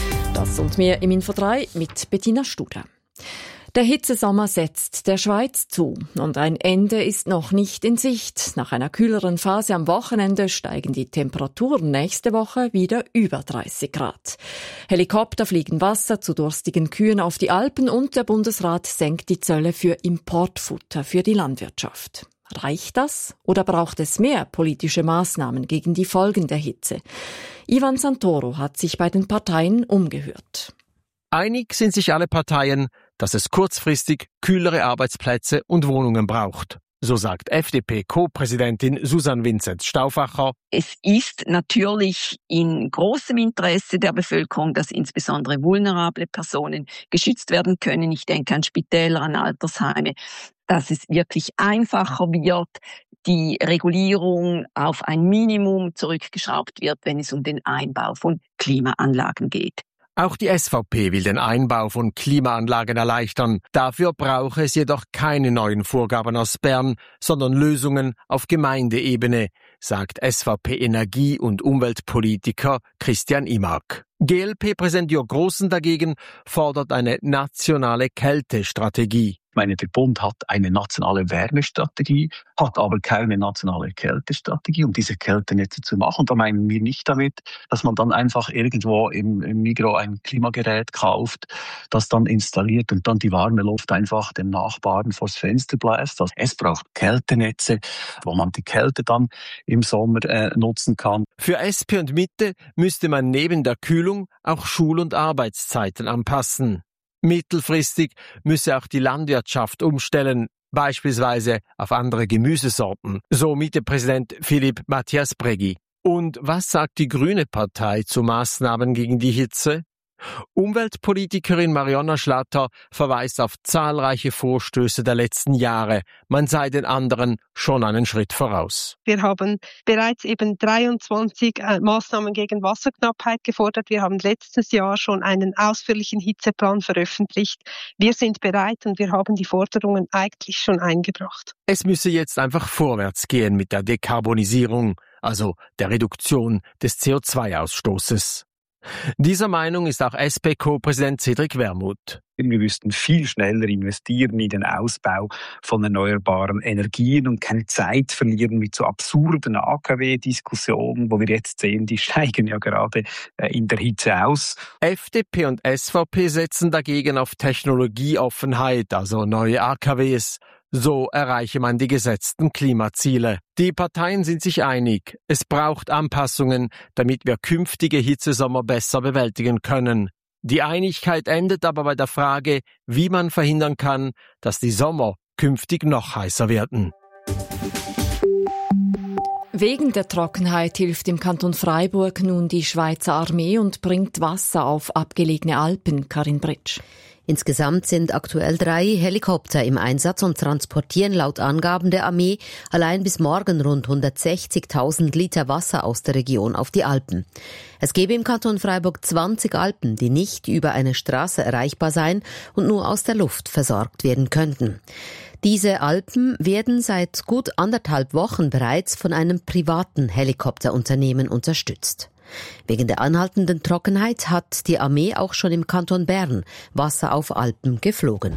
Das und mehr im Info 3 mit Bettina Studer. Der Hitzesommer setzt der Schweiz zu und ein Ende ist noch nicht in Sicht. Nach einer kühleren Phase am Wochenende steigen die Temperaturen nächste Woche wieder über 30 Grad. Helikopter fliegen Wasser zu durstigen Kühen auf die Alpen und der Bundesrat senkt die Zölle für Importfutter für die Landwirtschaft. Reicht das oder braucht es mehr politische Maßnahmen gegen die Folgen der Hitze? Ivan Santoro hat sich bei den Parteien umgehört. Einig sind sich alle Parteien, dass es kurzfristig kühlere Arbeitsplätze und Wohnungen braucht. So sagt FDP-Co-Präsidentin Susanne Vinzenz-Stauffacher. Es ist natürlich in großem Interesse der Bevölkerung, dass insbesondere vulnerable Personen geschützt werden können. Ich denke an Spitäler, an Altersheime, dass es wirklich einfacher wird, die Regulierung auf ein Minimum zurückgeschraubt wird, wenn es um den Einbau von Klimaanlagen geht. Auch die SVP will den Einbau von Klimaanlagen erleichtern. Dafür brauche es jedoch keine neuen Vorgaben aus Bern, sondern Lösungen auf Gemeindeebene, sagt SVP-Energie- und Umweltpolitiker Christian Imark. GLP-Präsident Jörg Grossen dagegen fordert eine nationale Kältestrategie. Ich meine, der Bund hat eine nationale Wärmestrategie, hat aber keine nationale Kältestrategie, um diese Kältenetze zu machen. Da meinen wir nicht damit, dass man dann einfach irgendwo im Migros ein Klimagerät kauft, das dann installiert und dann die warme Luft einfach dem Nachbarn vors Fenster bläst. Also es braucht Kältenetze, wo man die Kälte dann im Sommer nutzen kann. Für SP und Mitte müsste man neben der Kühlung auch Schul- und Arbeitszeiten anpassen. Mittelfristig müsse auch die Landwirtschaft umstellen, beispielsweise auf andere Gemüsesorten, so Mitte-Präsident Philippe Matthias Bregui. Und was sagt die Grüne Partei zu Maßnahmen gegen die Hitze? Umweltpolitikerin Marionna Schlatter verweist auf zahlreiche Vorstöße der letzten Jahre. Man sei den anderen schon einen Schritt voraus. Wir haben bereits eben 23 Maßnahmen gegen Wasserknappheit gefordert. Wir haben letztes Jahr schon einen ausführlichen Hitzeplan veröffentlicht. Wir sind bereit und wir haben die Forderungen eigentlich schon eingebracht. Es müsse jetzt einfach vorwärts gehen mit der Dekarbonisierung, also der Reduktion des CO2-Ausstoßes. Dieser Meinung ist auch SP-Co-Präsident Cedric Wermuth. Wir müssten viel schneller investieren in den Ausbau von erneuerbaren Energien und keine Zeit verlieren mit so absurden AKW-Diskussionen, wo wir jetzt sehen, die steigen ja gerade in der Hitze aus. FDP und SVP setzen dagegen auf Technologieoffenheit, also neue AKWs. So erreiche man die gesetzten Klimaziele. Die Parteien sind sich einig, es braucht Anpassungen, damit wir künftige Hitzesommer besser bewältigen können. Die Einigkeit endet aber bei der Frage, wie man verhindern kann, dass die Sommer künftig noch heißer werden. Wegen der Trockenheit hilft im Kanton Freiburg nun die Schweizer Armee und bringt Wasser auf abgelegene Alpen. Karin Britsch. Insgesamt sind aktuell 3 Helikopter im Einsatz und transportieren laut Angaben der Armee allein bis morgen rund 160.000 Liter Wasser aus der Region auf die Alpen. Es gebe im Kanton Freiburg 20 Alpen, die nicht über eine Straße erreichbar seien und nur aus der Luft versorgt werden könnten. Diese Alpen werden seit gut 1,5 Wochen bereits von einem privaten Helikopterunternehmen unterstützt. Wegen der anhaltenden Trockenheit hat die Armee auch schon im Kanton Bern Wasser auf Alpen geflogen.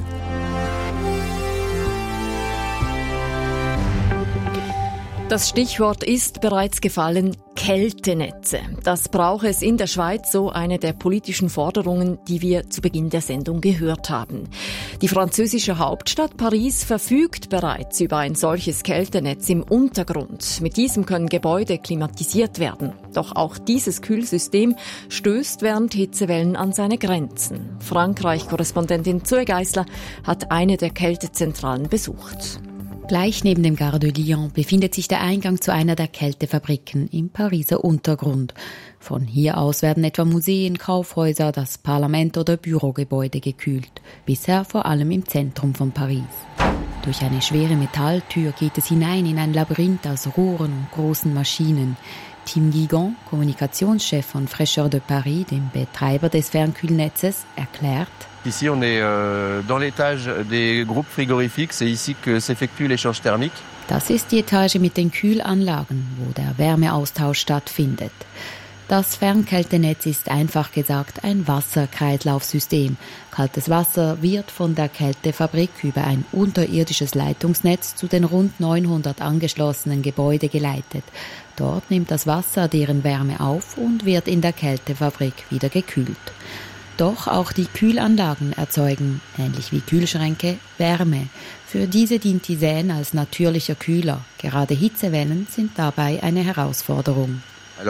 Das Stichwort ist bereits gefallen: Kältenetze. Das brauche es in der Schweiz, so eine der politischen Forderungen, die wir zu Beginn der Sendung gehört haben. Die französische Hauptstadt Paris verfügt bereits über ein solches Kältenetz im Untergrund. Mit diesem können Gebäude klimatisiert werden. Doch auch dieses Kühlsystem stößt während Hitzewellen an seine Grenzen. Frankreich-Korrespondentin Zoe Geisler hat eine der Kältezentralen besucht. Gleich neben dem Gare de Lyon befindet sich der Eingang zu einer der Kältefabriken im Pariser Untergrund. Von hier aus werden etwa Museen, Kaufhäuser, das Parlament oder Bürogebäude gekühlt. Bisher vor allem im Zentrum von Paris. Durch eine schwere Metalltür geht es hinein in ein Labyrinth aus Rohren und großen Maschinen. Tim Guigon, Kommunikationschef von Fraîcheur de Paris, dem Betreiber des Fernkühlnetzes, erklärt: Ici, on est dans l'étage des groupes frigorifiques. C'est ici que s'effectue l'échange thermique. Das ist die Etage mit den Kühlanlagen, wo der Wärmeaustausch stattfindet. Das Fernkältenetz ist einfach gesagt ein Wasserkreislaufsystem. Kaltes Wasser wird von der Kältefabrik über ein unterirdisches Leitungsnetz zu den rund 900 angeschlossenen Gebäuden geleitet. Dort nimmt das Wasser deren Wärme auf und wird in der Kältefabrik wieder gekühlt. Doch auch die Kühlanlagen erzeugen, ähnlich wie Kühlschränke, Wärme. Für diese dient die Seine als natürlicher Kühler. Gerade Hitzewellen sind dabei eine Herausforderung.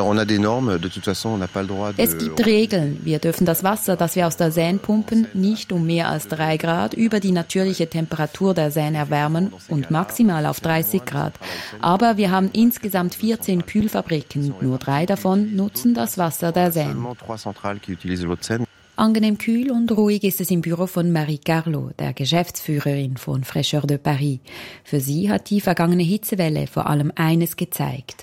Es gibt Regeln. Wir dürfen das Wasser, das wir aus der Seine pumpen, nicht um mehr als 3 Grad über die natürliche Temperatur der Seine erwärmen und maximal auf 30 Grad. Aber wir haben insgesamt 14 Kühlfabriken. Nur 3 davon nutzen das Wasser der Seine. Angenehm kühl und ruhig ist es im Büro von Marie Carlot, der Geschäftsführerin von Fraîcheur de Paris. Für sie hat die vergangene Hitzewelle vor allem eines gezeigt.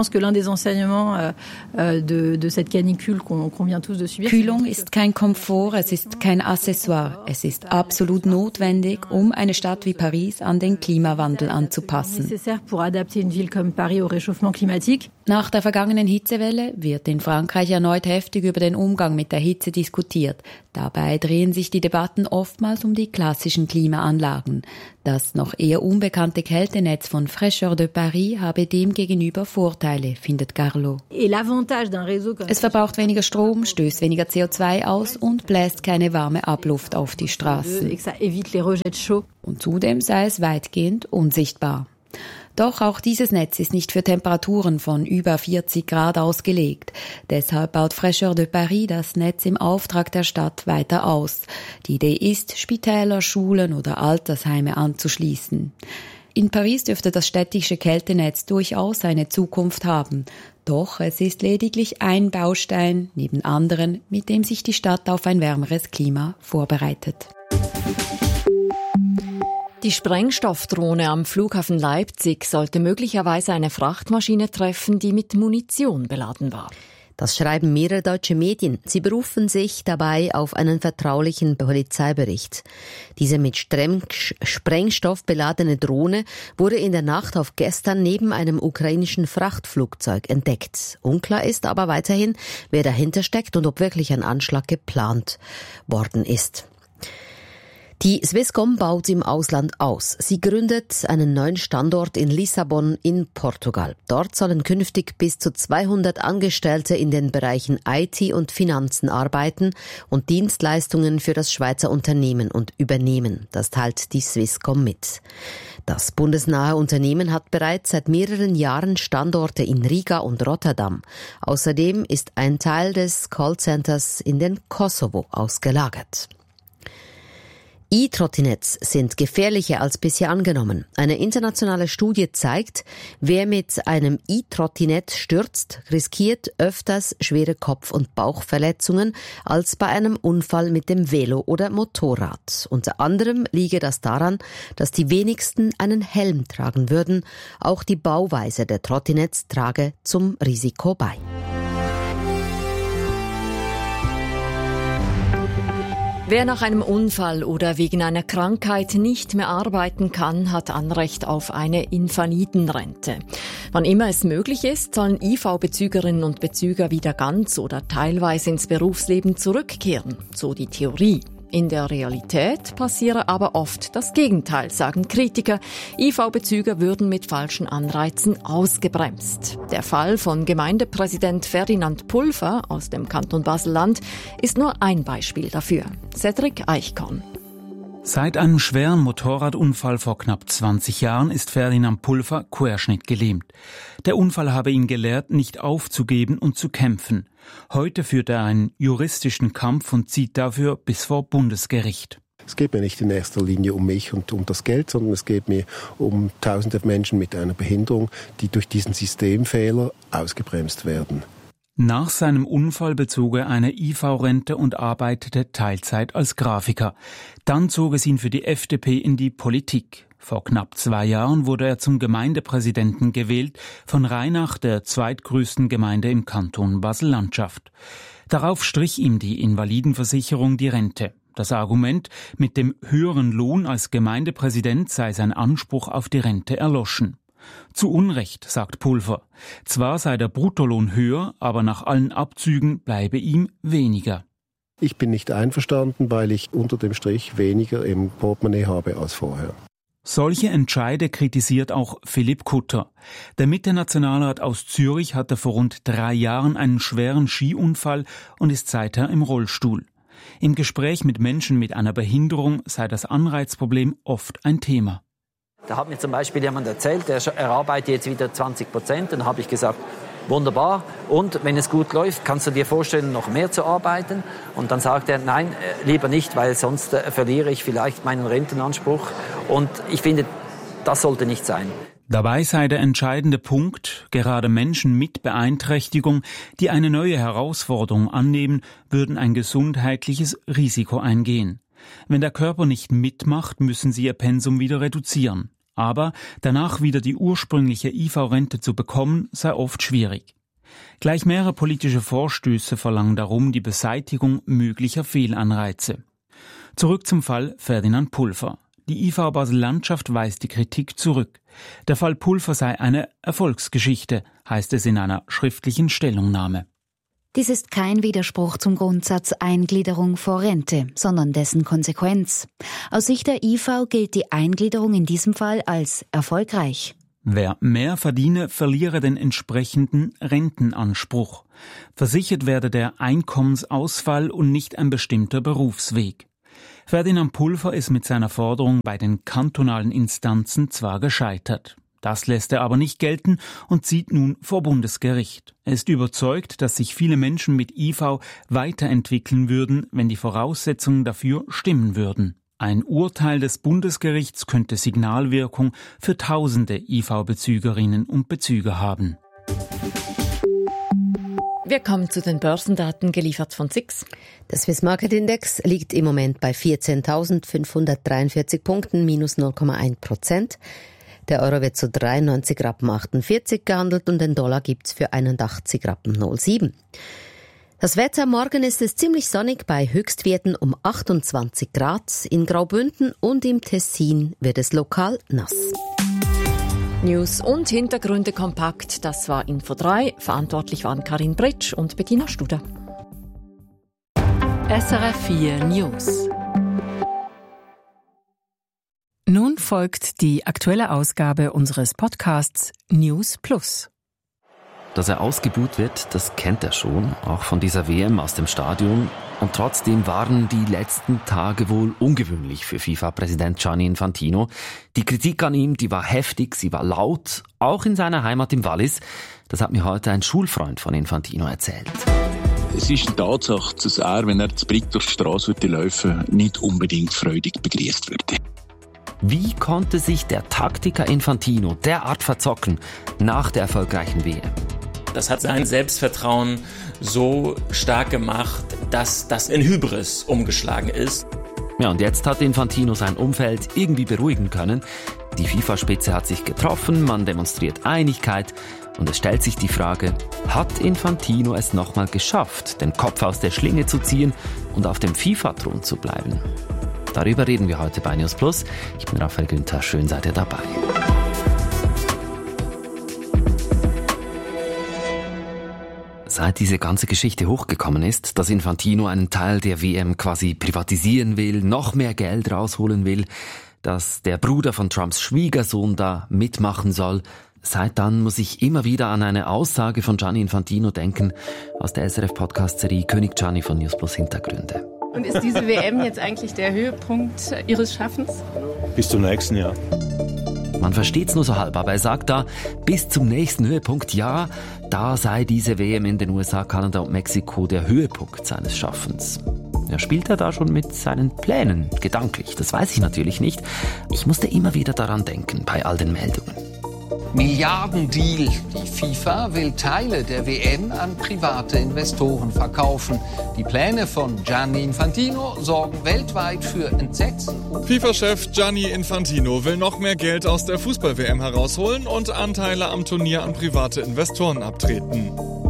Kühlung ist kein Komfort, es ist kein Accessoire. Es ist absolut notwendig, um eine Stadt wie Paris an den Klimawandel anzupassen. Nach der vergangenen Hitzewelle wird in Frankreich erneut heftig über den Umgang mit der Hitze diskutiert. Dabei drehen sich die Debatten oftmals um die klassischen Klimaanlagen. Das noch eher unbekannte Kältenetz von Fraîcheur de Paris habe demgegenüber Vorteile, findet Carlot. Es verbraucht weniger Strom, stößt weniger CO2 aus und bläst keine warme Abluft auf die Straßen. Und zudem sei es weitgehend unsichtbar. Doch auch dieses Netz ist nicht für Temperaturen von über 40 Grad ausgelegt. Deshalb baut Fraîcheur de Paris das Netz im Auftrag der Stadt weiter aus. Die Idee ist, Spitäler, Schulen oder Altersheime anzuschließen. In Paris dürfte das städtische Kältenetz durchaus eine Zukunft haben. Doch es ist lediglich ein Baustein neben anderen, mit dem sich die Stadt auf ein wärmeres Klima vorbereitet. Die Sprengstoffdrohne am Flughafen Leipzig sollte möglicherweise eine Frachtmaschine treffen, die mit Munition beladen war. Das schreiben mehrere deutsche Medien. Sie berufen sich dabei auf einen vertraulichen Polizeibericht. Diese mit Sprengstoff beladene Drohne wurde in der Nacht auf gestern neben einem ukrainischen Frachtflugzeug entdeckt. Unklar ist aber weiterhin, wer dahinter steckt und ob wirklich ein Anschlag geplant worden ist. Die Swisscom baut im Ausland aus. Sie gründet einen neuen Standort in Lissabon in Portugal. Dort sollen künftig bis zu 200 Angestellte in den Bereichen IT und Finanzen arbeiten und Dienstleistungen für das Schweizer Unternehmen und übernehmen. Das teilt die Swisscom mit. Das bundesnahe Unternehmen hat bereits seit mehreren Jahren Standorte in Riga und Rotterdam. Außerdem ist ein Teil des Callcenters in den Kosovo ausgelagert. E-Trottinetts sind gefährlicher als bisher angenommen. Eine internationale Studie zeigt, wer mit einem E-Trottinett stürzt, riskiert öfters schwere Kopf- und Bauchverletzungen als bei einem Unfall mit dem Velo oder Motorrad. Unter anderem liege das daran, dass die wenigsten einen Helm tragen würden. Auch die Bauweise der Trottinetts trage zum Risiko bei. Wer nach einem Unfall oder wegen einer Krankheit nicht mehr arbeiten kann, hat Anrecht auf eine Invalidenrente. Wann immer es möglich ist, sollen IV-Bezügerinnen und Bezüger wieder ganz oder teilweise ins Berufsleben zurückkehren, so die Theorie. In der Realität passiere aber oft das Gegenteil, sagen Kritiker. IV-Bezüger würden mit falschen Anreizen ausgebremst. Der Fall von Gemeindepräsident Ferdinand Pulver aus dem Kanton Basel-Land ist nur ein Beispiel dafür. Cedric Eichkorn. Seit einem schweren Motorradunfall vor knapp 20 Jahren ist Ferdinand Pulver querschnittgelähmt. Der Unfall habe ihn gelehrt, nicht aufzugeben und zu kämpfen. Heute führt er einen juristischen Kampf und zieht dafür bis vor Bundesgericht. Es geht mir nicht in erster Linie um mich und um das Geld, sondern es geht mir um tausende Menschen mit einer Behinderung, die durch diesen Systemfehler ausgebremst werden. Nach seinem Unfall bezog er eine IV-Rente und arbeitete Teilzeit als Grafiker. Dann zog es ihn für die FDP in die Politik. Vor knapp 2 Jahren wurde er zum Gemeindepräsidenten gewählt von Rheinach, der zweitgrößten Gemeinde im Kanton Basel-Landschaft. Darauf strich ihm die Invalidenversicherung die Rente. Das Argument, mit dem höheren Lohn als Gemeindepräsident sei sein Anspruch auf die Rente erloschen. Zu Unrecht, sagt Pulver. Zwar sei der Bruttolohn höher, aber nach allen Abzügen bleibe ihm weniger. Ich bin nicht einverstanden, weil ich unter dem Strich weniger im Portemonnaie habe als vorher. Solche Entscheide kritisiert auch Philipp Kutter. Der Mitte-Nationalrat aus Zürich hatte vor rund 3 Jahren einen schweren Skiunfall und ist seither im Rollstuhl. Im Gespräch mit Menschen mit einer Behinderung sei das Anreizproblem oft ein Thema. Da hat mir zum Beispiel jemand erzählt, er arbeitet jetzt wieder 20%. Dann habe ich gesagt, wunderbar. Und wenn es gut läuft, kannst du dir vorstellen, noch mehr zu arbeiten? Und dann sagt er, nein, lieber nicht, weil sonst verliere ich vielleicht meinen Rentenanspruch. Und ich finde, das sollte nicht sein. Dabei sei der entscheidende Punkt, gerade Menschen mit Beeinträchtigung, die eine neue Herausforderung annehmen, würden ein gesundheitliches Risiko eingehen. Wenn der Körper nicht mitmacht, müssen sie ihr Pensum wieder reduzieren. Aber danach wieder die ursprüngliche IV-Rente zu bekommen, sei oft schwierig. Gleich mehrere politische Vorstöße verlangen darum die Beseitigung möglicher Fehlanreize. Zurück zum Fall Ferdinand Pulver. Die IV Basel-Landschaft weist die Kritik zurück. Der Fall Pulver sei eine Erfolgsgeschichte, heißt es in einer schriftlichen Stellungnahme. Dies ist kein Widerspruch zum Grundsatz Eingliederung vor Rente, sondern dessen Konsequenz. Aus Sicht der IV gilt die Eingliederung in diesem Fall als erfolgreich. Wer mehr verdiene, verliere den entsprechenden Rentenanspruch. Versichert werde der Einkommensausfall und nicht ein bestimmter Berufsweg. Ferdinand Pulver ist mit seiner Forderung bei den kantonalen Instanzen zwar gescheitert. Das lässt er aber nicht gelten und zieht nun vor Bundesgericht. Er ist überzeugt, dass sich viele Menschen mit IV weiterentwickeln würden, wenn die Voraussetzungen dafür stimmen würden. Ein Urteil des Bundesgerichts könnte Signalwirkung für tausende IV-Bezügerinnen und Bezüger haben. Wir kommen zu den Börsendaten, geliefert von SIX. Der Swiss Market Index liegt im Moment bei 14.543 Punkten, minus 0,1%. Der Euro wird zu 93,48 Rappen gehandelt und den Dollar gibt's für 81,07 Rappen. Das Wetter: morgen ist es ziemlich sonnig bei Höchstwerten um 28 Grad. In Graubünden und im Tessin wird es lokal nass. News und Hintergründe kompakt, das war Info 3. Verantwortlich waren Karin Britsch und Bettina Studer. SRF 4 News. Nun folgt die aktuelle Ausgabe unseres Podcasts News Plus. Dass er ausgebuht wird, das kennt er schon, auch von dieser WM aus dem Stadion. Und trotzdem waren die letzten Tage wohl ungewöhnlich für FIFA-Präsident Gianni Infantino. Die Kritik an ihm, die war heftig, sie war laut, auch in seiner Heimat im Wallis. Das hat mir heute ein Schulfreund von Infantino erzählt. Es ist eine Tatsache, dass er, wenn er zu Brick durch die Straße laufen würde, nicht unbedingt freudig begrüßt würde. Wie konnte sich der Taktiker Infantino derart verzocken nach der erfolgreichen WM? Das hat sein Selbstvertrauen so stark gemacht, dass das in Hybris umgeschlagen ist. Ja, und jetzt hat Infantino sein Umfeld irgendwie beruhigen können. Die FIFA-Spitze hat sich getroffen, man demonstriert Einigkeit und es stellt sich die Frage, hat Infantino es nochmal geschafft, den Kopf aus der Schlinge zu ziehen und auf dem FIFA-Thron zu bleiben? Darüber reden wir heute bei News Plus. Ich bin Raphael Günther, schön seid ihr dabei. Seit diese ganze Geschichte hochgekommen ist, dass Infantino einen Teil der WM quasi privatisieren will, noch mehr Geld rausholen will, dass der Bruder von Trumps Schwiegersohn da mitmachen soll, seit dann muss ich immer wieder an eine Aussage von Gianni Infantino denken aus der SRF-Podcast-Serie König Gianni von News Plus Hintergründe. Und ist diese WM jetzt eigentlich der Höhepunkt Ihres Schaffens? Bis zum nächsten Jahr. Man versteht's nur so halb, aber er sagt da, bis zum nächsten Höhepunkt, ja, da sei diese WM in den USA, Kanada und Mexiko der Höhepunkt seines Schaffens. Ja, spielt er da schon mit seinen Plänen, gedanklich? Das weiß ich natürlich nicht. Ich musste immer wieder daran denken, bei all den Meldungen. Milliardendeal. Die FIFA will Teile der WM an private Investoren verkaufen. Die Pläne von Gianni Infantino sorgen weltweit für Entsetzen. FIFA-Chef Gianni Infantino will noch mehr Geld aus der Fußball-WM herausholen und Anteile am Turnier an private Investoren abtreten.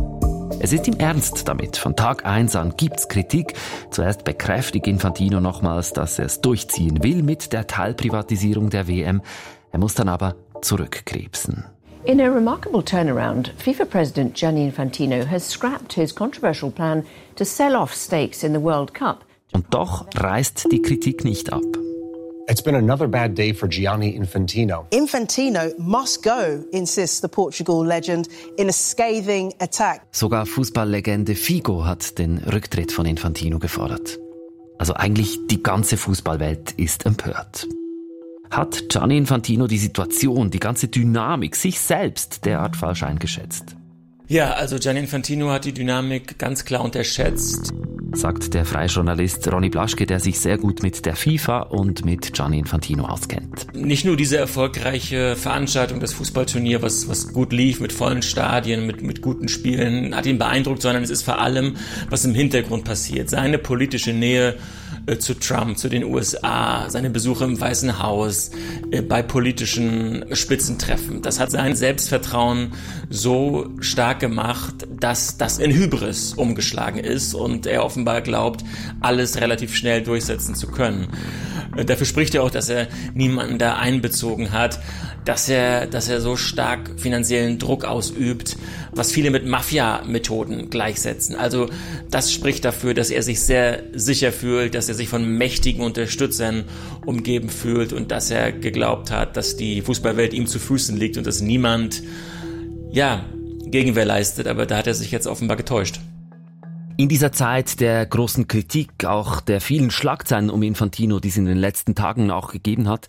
Es ist ihm ernst damit. Von Tag 1 an gibt's Kritik. Zuerst bekräftigt Infantino nochmals, dass er es durchziehen will mit der Teilprivatisierung der WM. Er muss dann aber zurückkrebsen. In a remarkable turnaround, FIFA President Gianni Infantino has scrapped his controversial plan to sell off stakes in the World Cup. Und doch reißt die Kritik nicht ab. It's been another bad day for Gianni Infantino. Infantino must go, insists the Portugal legend, in a scathing attack. Sogar Fußballlegende Figo hat den Rücktritt von Infantino gefordert. Also eigentlich die ganze Fußballwelt ist empört. Hat Gianni Infantino die Situation, die ganze Dynamik, sich selbst derart falsch eingeschätzt? Ja, also Gianni Infantino hat die Dynamik ganz klar unterschätzt, sagt der freie Journalist Ronny Blaschke, der sich sehr gut mit der FIFA und mit Gianni Infantino auskennt. Nicht nur diese erfolgreiche Veranstaltung, das Fußballturnier, was gut lief, mit vollen Stadien, mit guten Spielen, hat ihn beeindruckt, sondern es ist vor allem, was im Hintergrund passiert. Seine politische Nähe zu Trump, zu den USA, seine Besuche im Weißen Haus, bei politischen Spitzentreffen. Das hat sein Selbstvertrauen so stark gemacht, dass das in Hybris umgeschlagen ist und er offenbar glaubt, alles relativ schnell durchsetzen zu können. Dafür spricht er auch, dass er niemanden da einbezogen hat, dass er so stark finanziellen Druck ausübt, was viele mit Mafia-Methoden gleichsetzen. Also das spricht dafür, dass er sich sehr sicher fühlt, dass er sich von mächtigen Unterstützern umgeben fühlt und dass er geglaubt hat, dass die Fußballwelt ihm zu Füßen liegt und dass niemand, Gegenwehr leistet. Aber da hat er sich jetzt offenbar getäuscht. In dieser Zeit der großen Kritik, auch der vielen Schlagzeilen um Infantino, die es in den letzten Tagen auch gegeben hat,